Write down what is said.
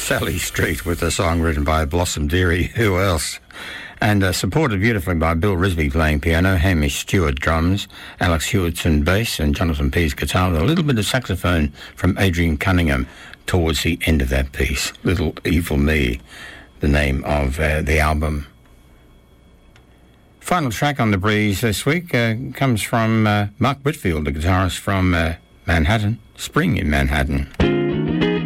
Sally Street with a song written by Blossom Dearie. Who else? And supported beautifully by Bill Risby playing piano, Hamish Stewart drums, Alex Hewitson bass, and Jonathan Pease guitar, with a little bit of saxophone from Adrian Cunningham towards the end of that piece. Little Evil Me, the name of the album. Final track on The Breeze this week comes from Mark Whitfield, the guitarist from Manhattan, Spring in Manhattan.